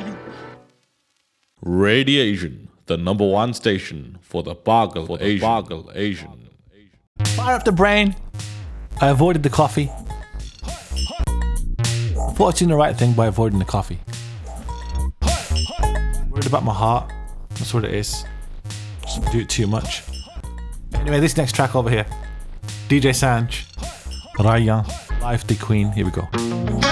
Radiation, the number one station for the Boggle Asian. Fire up the brain. I avoided the coffee. I thought I was doing the right thing by avoiding the coffee. Worried about my heart. That's what it is. Just do it too much. Anyway, this next track over here. DJ Sanj, Raya, Life the Queen. Here we go.